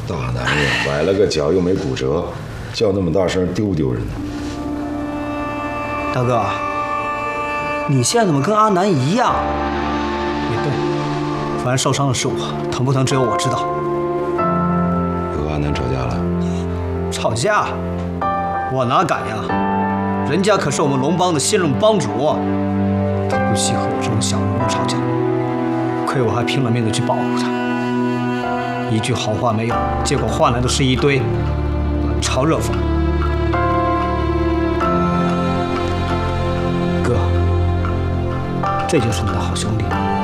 大男人崴了个脚又没骨折，叫那么大声丢不丢人呢？ 大哥，你现在怎么跟阿南一样？也对，反正受伤的是我，疼不疼只有我知道。 和阿南吵架了？ 吵架？我哪敢呀！人家可是我们龙帮的新任帮主，他不稀和我这种小人物吵架。亏我还拼了命的去保护他，一句好话没有，结果换来的是一堆冷嘲热讽。哥，这就是你的好兄弟。